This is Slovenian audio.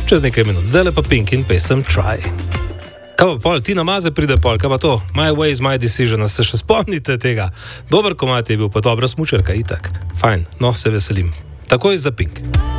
čez nekaj minut. Zdaj pa Pink in pesem Try. Kaj pa pol, Tina Maze pride pol, kaj pa to? My way is my decision, se še spomnite tega? Dober komad je bil, pa dobra smučarka, itak. Fajn, no, se veselim. Takoj za Pink.